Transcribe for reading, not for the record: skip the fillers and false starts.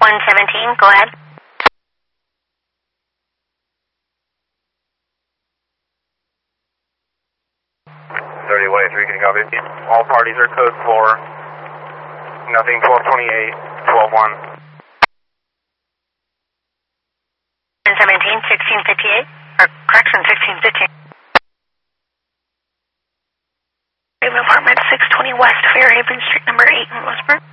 117, go ahead. 30-183, can you copy? All parties are code 4. Nothing 1228, 12-1. 117, 1658, or correction, 1615. Apartment 620 West Fairhaven Street, number 8 in Westburg.